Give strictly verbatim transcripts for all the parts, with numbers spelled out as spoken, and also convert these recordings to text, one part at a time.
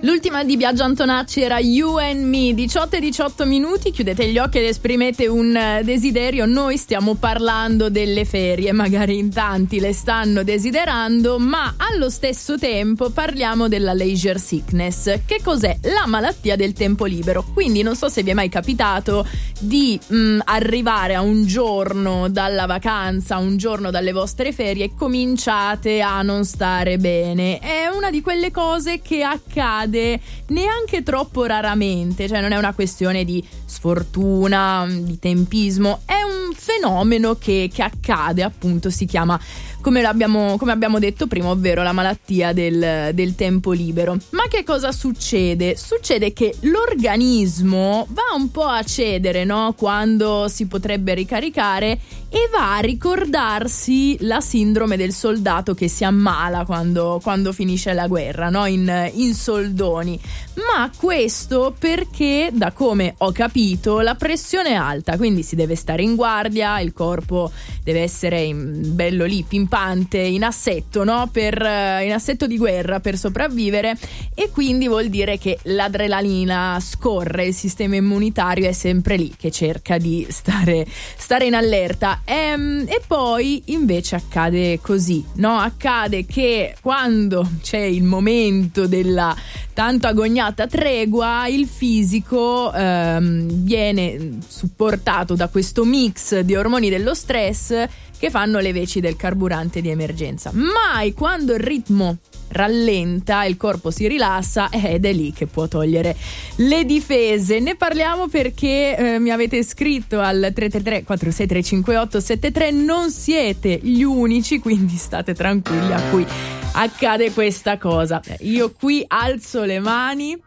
L'ultima di Biagio Antonacci era You and Me, diciotto e diciotto minuti, chiudete gli occhi ed esprimete un desiderio. Noi stiamo parlando delle ferie, magari in tanti le stanno desiderando, ma allo stesso tempo parliamo della leisure sickness. Che cos'è? La malattia del tempo libero. Quindi non so se vi è mai capitato di mh, arrivare a un giorno dalla vacanza, un giorno dalle vostre ferie e cominciate a non stare bene. È una di quelle cose che accade neanche troppo raramente, cioè non è una questione di sfortuna, di tempismo, è un fenomeno che, che accade, appunto, si chiama come l'abbiamo come abbiamo detto prima, ovvero la malattia del, del tempo libero. Ma che cosa succede? Succede che l'organismo va un po' a cedere, no? Quando si potrebbe ricaricare, e va a ricordarsi la sindrome del soldato che si ammala quando, quando finisce la guerra, no? In, in soldoni. Ma questo perché, da come ho capito, la pressione è alta, quindi si deve stare in guardia, il corpo deve essere in, bello lì, pimpante, in assetto, no? Per, in assetto di guerra per sopravvivere, e quindi vuol dire che l'adrenalina scorre, il sistema immunitario è sempre lì che cerca di stare, stare in allerta. E, e poi invece accade così, no? Accade che quando c'è il momento della tanto agognata tregua, il fisico ehm, viene supportato da questo mix di ormoni dello stress che fanno le veci del carburante di emergenza. Mai quando il ritmo rallenta, il corpo si rilassa, ed è lì che può togliere le difese. Ne parliamo perché eh, mi avete scritto al tre tre tre quattro sei tre cinque otto sette tre. Non siete gli unici, quindi state tranquilli, a cui accade questa cosa. Io qui alzo le mani.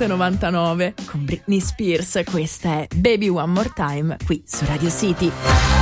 millenovecentonovantanove con Britney Spears, questa è Baby One More Time qui su Radio City.